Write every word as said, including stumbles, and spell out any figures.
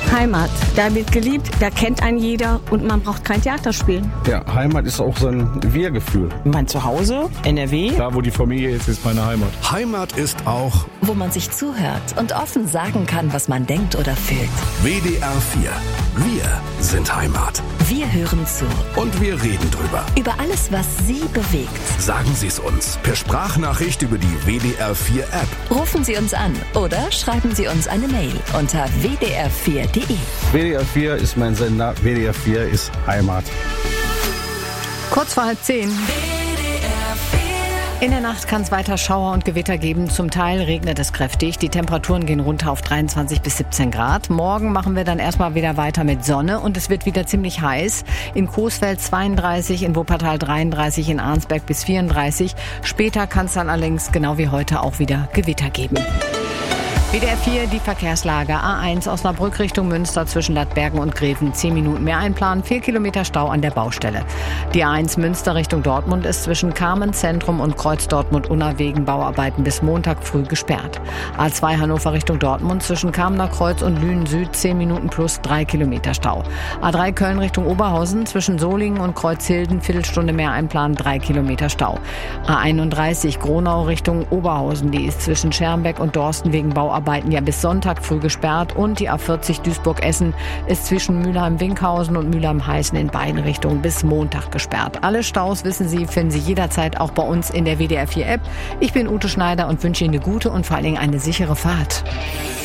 Heimat, da wird geliebt, da kennt einen jeder und man braucht kein Theater spielen. Ja, Heimat ist auch so ein Wir-Gefühl. Mein Zuhause, N R W. Da, wo die Familie ist, ist meine Heimat. Heimat ist auch, wo man sich zuhört und offen sagen kann, was man denkt oder fühlt. W D R vier. Wir sind Heimat. Wir hören zu. Und wir reden drüber. Über alles, was Sie bewegt. Sagen Sie es uns per Sprachnachricht über die W D R vier App. Rufen Sie uns an oder schreiben Sie uns eine Mail unter w d r vier punkt d e. W D R vier ist mein Sender, W D R vier ist Heimat. Kurz vor halb zehn. In der Nacht kann es weiter Schauer und Gewitter geben. Zum Teil regnet es kräftig. Die Temperaturen gehen runter auf dreiundzwanzig bis siebzehn Grad. Morgen machen wir dann erstmal wieder weiter mit Sonne und es wird wieder ziemlich heiß. In Coesfeld zweiunddreißig, in Wuppertal dreiunddreißig, in Arnsberg bis vierunddreißig. Später kann es dann allerdings genau wie heute auch wieder Gewitter geben. W D R vier, die Verkehrslage. A eins Osnabrück Richtung Münster zwischen Lattbergen und Greven. zehn Minuten mehr einplanen, vier Kilometer Stau an der Baustelle. Die A eins Münster Richtung Dortmund ist zwischen Carmen Zentrum und Kreuz Dortmund-Unna wegen Bauarbeiten bis Montag früh gesperrt. A zwei Hannover Richtung Dortmund zwischen Kamener Kreuz und Lünen Süd zehn Minuten plus drei Kilometer Stau. A drei Köln Richtung Oberhausen zwischen Solingen und Kreuzhilden Viertelstunde mehr einplanen, drei Kilometer Stau. A einunddreißig Gronau Richtung Oberhausen, die ist zwischen Schermbeck und Dorsten wegen Bauarbeiten ja bis Sonntag früh gesperrt und die A vierzig Duisburg-Essen ist zwischen Mülheim-Winkhausen und Mülheim-Heißen in beiden Richtungen bis Montag gesperrt. Alle Staus, wissen Sie, finden Sie jederzeit auch bei uns in der W D R vier App. Ich bin Ute Schneider und wünsche Ihnen eine gute und vor allen Dingen eine sichere Fahrt.